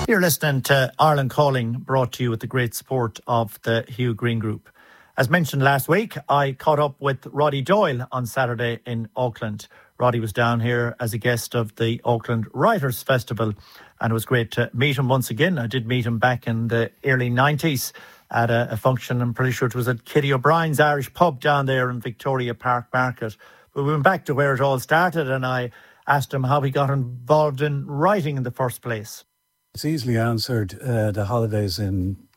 You're listening to Ireland Calling, brought to you with the great support of the Hugh Green Group. As mentioned last week, I caught up with Roddy Doyle on Saturday in Auckland. Roddy was down here as a guest of the Auckland Writers' Festival, and it was great to meet him once again. I did meet him back in the early 90s at a function. I'm pretty sure it was at Kitty O'Brien's Irish pub down there in Victoria Park Market. But we went back to where it all started, and I asked him how he got involved in writing in the first place. It's easily answered. The holidays in